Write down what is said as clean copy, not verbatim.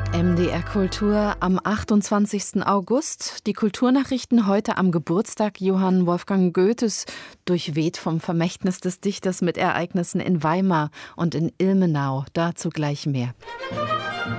MDR Kultur am 28. August. Die Kulturnachrichten heute am Geburtstag Johann Wolfgang Goethes, durchweht vom Vermächtnis des Dichters mit Ereignissen in Weimar und in Ilmenau. Dazu gleich mehr.